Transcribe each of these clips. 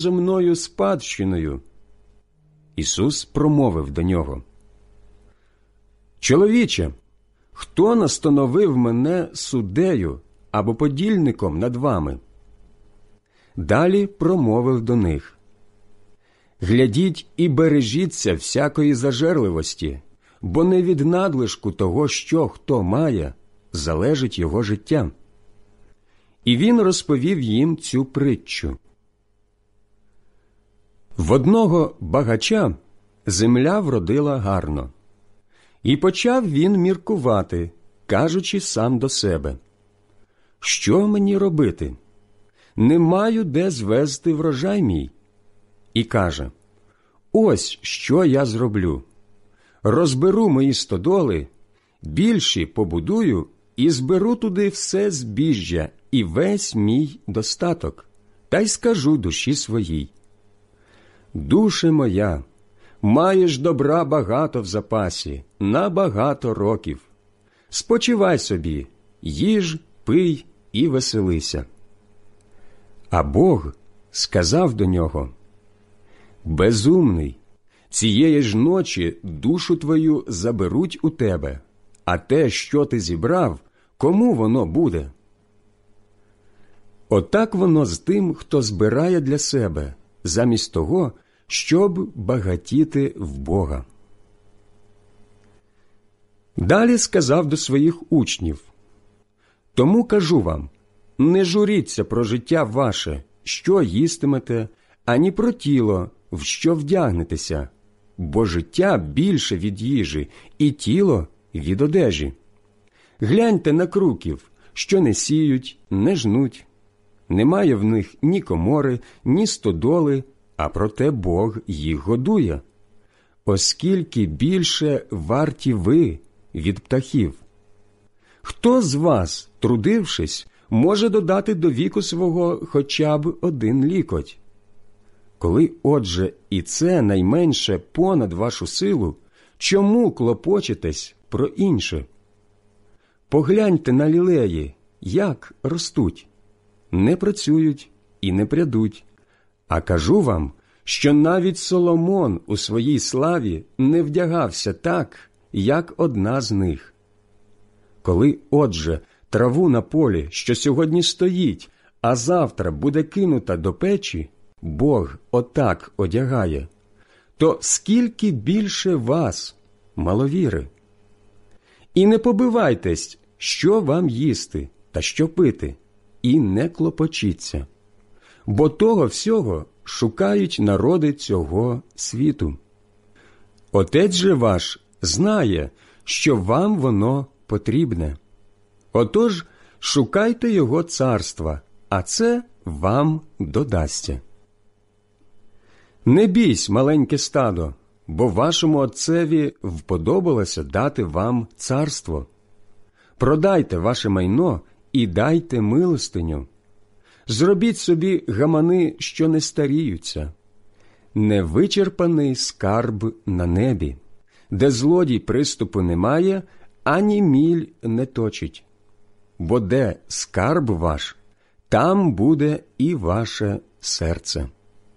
мною спадщиною. Ісус промовив до нього: Чоловіче, хто настановив мене суддею або подільником над вами? Далі промовив до них: Глядіть і бережіться всякої зажерливості, бо не від надлишку того, що хто має, залежить його життя. І він розповів їм цю притчу. В одного багача земля вродила гарно. І почав він міркувати, кажучи сам до себе: Що мені робити? Не маю де звезти врожай мій. І каже: Ось що я зроблю. Розберу мої стодоли, більші побудую і зберу туди все збіжжя і весь мій достаток, та й скажу душі своїй: Душе моя, маєш добра багато в запасі, на багато років. Спочивай собі, їж, пий і веселися. А Бог сказав до нього: Безумний, цієї ж ночі душу твою заберуть у тебе, а те, що ти зібрав, кому воно буде? Отак воно з тим, хто збирає для себе, замість того, щоб багатіти в Бога. Далі сказав до своїх учнів: Тому кажу вам, не журіться про життя ваше, що їстимете, ані про тіло, в що вдягнетеся, бо життя більше від їжі, і тіло від одежі. Гляньте на круків, що не сіють, не жнуть. Немає в них ні комори, ні стодоли, а проте Бог їх годує. Оскільки більше варті ви від птахів. Хто з вас, трудившись, може додати до віку свого хоча б один лікоть? Коли, отже, і це найменше понад вашу силу, чому клопочетесь про інше? Погляньте на лілеї, як ростуть. Не працюють і не прядуть. А кажу вам, що навіть Соломон у своїй славі не вдягався так, як одна з них. Коли, отже, траву на полі, що сьогодні стоїть, а завтра буде кинута до печі, Бог отак одягає, то скільки більше вас, маловіри? І не побивайтесь, що вам їсти та що пити, і не клопочіться, бо того всього шукають народи цього світу. Отець же ваш знає, що вам воно потрібне. Отож, шукайте його царства, а це вам додасться. Не бійсь, маленьке стадо, бо вашому отцеві вподобалося дати вам царство. Продайте ваше майно і дайте милостиню. Зробіть собі гамани, що не старіються. Невичерпаний скарб на небі, де злодій приступу немає, ані міль не точить. Бо де скарб ваш, там буде і ваше серце.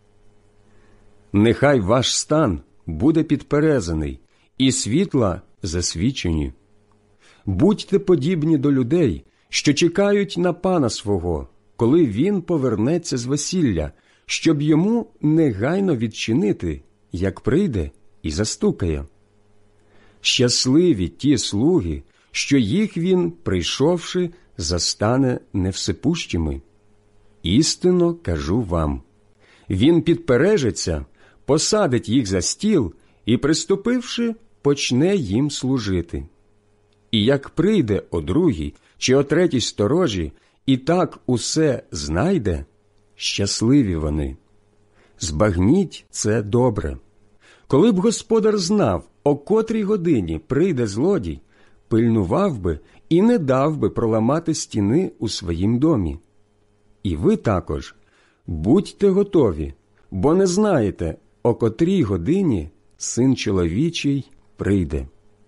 Нехай ваш стан буде підперезаний, і світла засвічені. Будьте подібні до людей, що чекають на пана свого, коли він повернеться з весілля, щоб йому негайно відчинити, як прийде і застукає. Щасливі ті слуги, що їх він, прийшовши, застане невсипущими. Істинно кажу вам, він підпережеться, посадить їх за стіл і, приступивши, почне їм служити. І як прийде о другій чи о третій сторожі, і так усе знайде, щасливі вони. Збагніть це добре. Коли б господар знав, о котрій годині прийде злодій, пильнував би і не дав би проламати стіни у своїм домі. І ви також будьте готові, бо не знаєте, о котрій годині Син чоловічий прийде.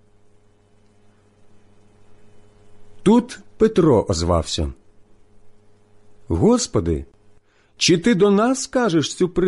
Тут Петро озвався: Господи, чи ти до нас скажеш цю притчу?